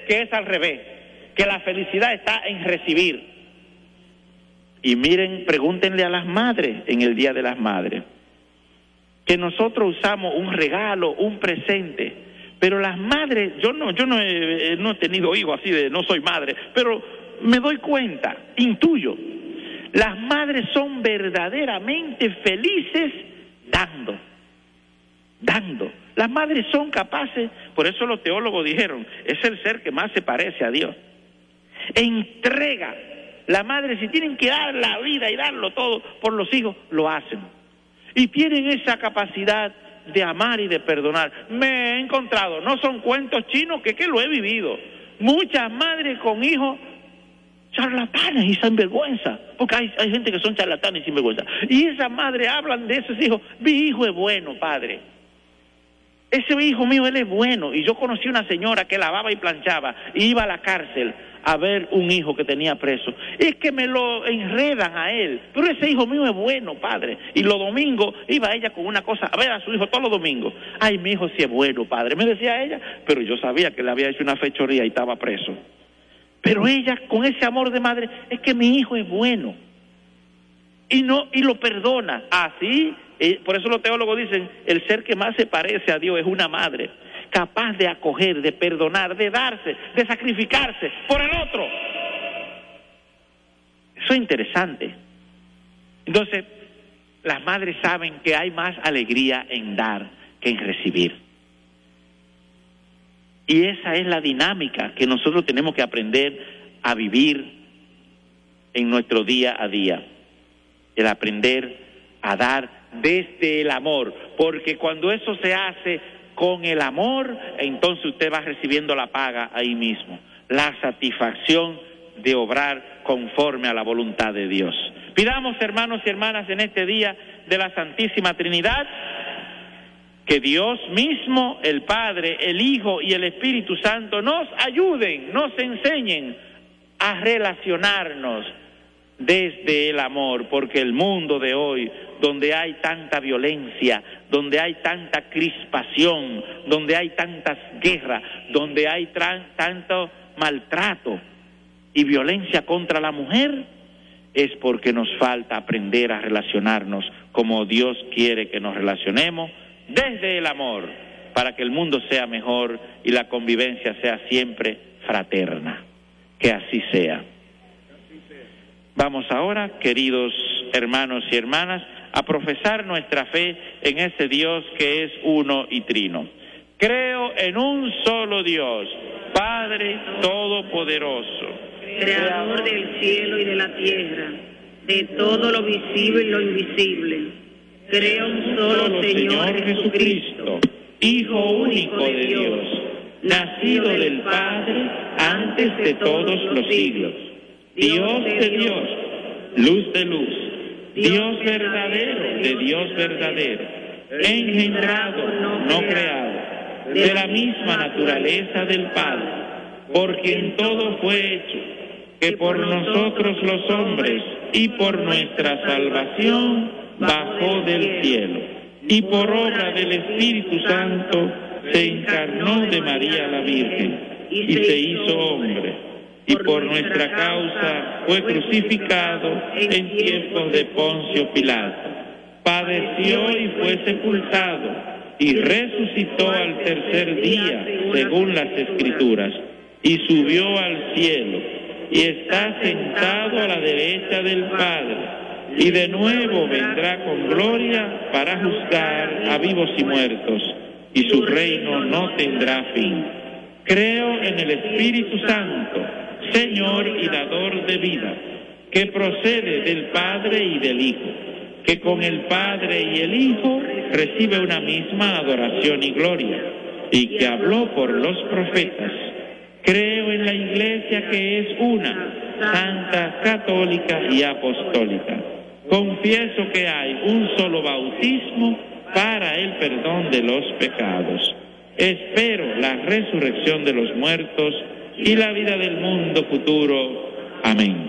que es al revés, que la felicidad está en recibir. Y miren, pregúntenle a las madres en el Día de las Madres, que nosotros usamos un regalo, un presente, pero las madres, yo no he tenido hijos así de no soy madre, pero me doy cuenta, intuyo, las madres son verdaderamente felices dando. Las madres son capaces, por eso los teólogos dijeron, es el ser que más se parece a Dios. Entrega. La madre, si tienen que dar la vida y darlo todo por los hijos, lo hacen. Y tienen esa capacidad de amar y de perdonar. Me he encontrado, no son cuentos chinos, que lo he vivido. Muchas madres con hijos charlatanes y sinvergüenza, porque hay gente que son charlatanes y sinvergüenza. Y esas madres hablan de esos hijos. Mi hijo es bueno, padre. Ese hijo mío, él es bueno. Y yo conocí una señora que lavaba y planchaba y iba a la cárcel a ver un hijo que tenía preso. Es que me lo enredan a él, pero ese hijo mío es bueno, padre. Y los domingos iba ella con una cosa, a ver a su hijo todos los domingos. Ay, mi hijo sí es bueno, padre, me decía ella, pero yo sabía que le había hecho una fechoría y estaba preso. Pero ella, con ese amor de madre, es que mi hijo es bueno. Y lo perdona. Así, por eso los teólogos dicen, el ser que más se parece a Dios es una madre, capaz de acoger, de perdonar, de darse, de sacrificarse por el otro. Eso es interesante. Entonces, las madres saben que hay más alegría en dar que en recibir. Y esa es la dinámica que nosotros tenemos que aprender a vivir en nuestro día a día. El aprender a dar desde el amor, porque cuando eso se hace con el amor, entonces usted va recibiendo la paga ahí mismo, la satisfacción de obrar conforme a la voluntad de Dios. Pidamos, hermanos y hermanas, en este día de la Santísima Trinidad, que Dios mismo, el Padre, el Hijo y el Espíritu Santo nos ayuden, nos enseñen a relacionarnos desde el amor, porque el mundo de hoy, donde hay tanta violencia, donde hay tanta crispación, donde hay tantas guerras, donde hay tanto maltrato y violencia contra la mujer, es porque nos falta aprender a relacionarnos como Dios quiere que nos relacionemos, desde el amor, para que el mundo sea mejor y la convivencia sea siempre fraterna. Que así sea. Vamos ahora, queridos hermanos y hermanas, a profesar nuestra fe en ese Dios que es uno y trino. Creo en un solo Dios, Padre Todopoderoso, Creador del cielo y de la tierra, de todo lo visible y lo invisible. Creo en un solo Señor Jesucristo, Hijo único de Dios, nacido del Padre antes de todos los siglos, Dios de Dios, luz de luz, Dios verdadero de Dios verdadero, engendrado, no creado, de la misma naturaleza del Padre, por quien todo fue hecho, que por nosotros los hombres y por nuestra salvación bajó del cielo, y por obra del Espíritu Santo se encarnó de María la Virgen, y se hizo hombre, y por nuestra causa fue crucificado en tiempos de Poncio Pilato, padeció y fue sepultado, y resucitó al tercer día, según las Escrituras, y subió al cielo, y está sentado a la derecha del Padre, y de nuevo vendrá con gloria para juzgar a vivos y muertos, y su reino no tendrá fin. Creo en el Espíritu Santo, Señor y dador de vida, que procede del Padre y del Hijo, que con el Padre y el Hijo recibe una misma adoración y gloria, y que habló por los profetas. Creo en la Iglesia que es una, santa, católica y apostólica. Confieso que hay un solo bautismo para el perdón de los pecados. Espero la resurrección de los muertos y la vida del mundo futuro. Amén.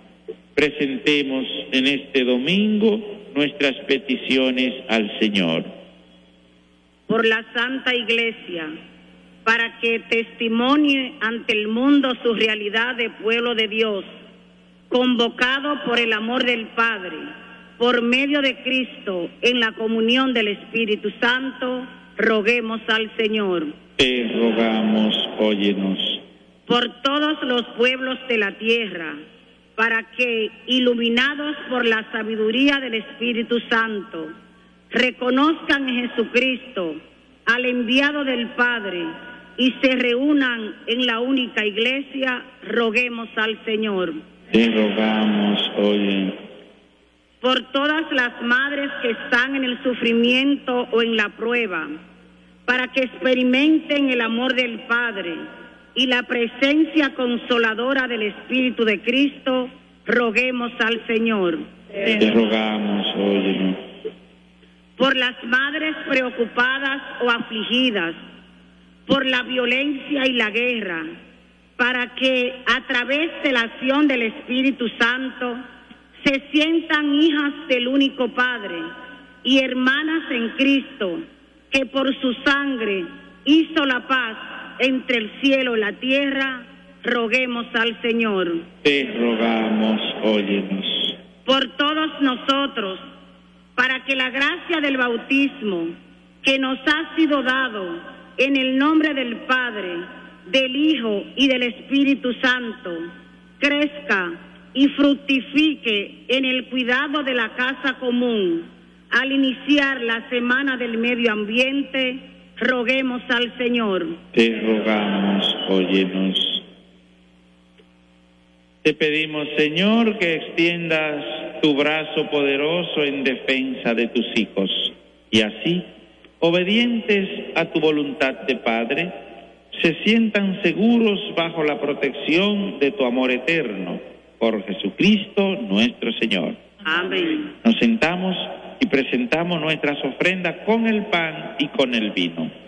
Presentemos en este domingo nuestras peticiones al Señor. Por la Santa Iglesia, para que testimonie ante el mundo su realidad de pueblo de Dios, convocado por el amor del Padre, por medio de Cristo, en la comunión del Espíritu Santo, roguemos al Señor. Te rogamos, óyenos. Por todos los pueblos de la tierra, para que, iluminados por la sabiduría del Espíritu Santo, reconozcan en Jesucristo al enviado del Padre y se reúnan en la única iglesia, roguemos al Señor. Te rogamos, óyenos. Por todas las madres que están en el sufrimiento o en la prueba, para que experimenten el amor del Padre y la presencia consoladora del Espíritu de Cristo, roguemos al Señor. Te rogamos, óyenos. Por las madres preocupadas o afligidas, por la violencia y la guerra, para que a través de la acción del Espíritu Santo se sientan hijas del único Padre y hermanas en Cristo, que por su sangre hizo la paz entre el cielo y la tierra, roguemos al Señor. Te rogamos, óyenos. Por todos nosotros, para que la gracia del bautismo que nos ha sido dado en el nombre del Padre, del Hijo y del Espíritu Santo, crezca y fructifique en el cuidado de la casa común. Al iniciar la Semana del Medio Ambiente, roguemos al Señor. Te rogamos, óyenos. Te pedimos, Señor, que extiendas tu brazo poderoso en defensa de tus hijos y así, obedientes a tu voluntad de Padre, se sientan seguros bajo la protección de tu amor eterno. Por Jesucristo nuestro Señor. Amén. Nos sentamos y presentamos nuestras ofrendas con el pan y con el vino.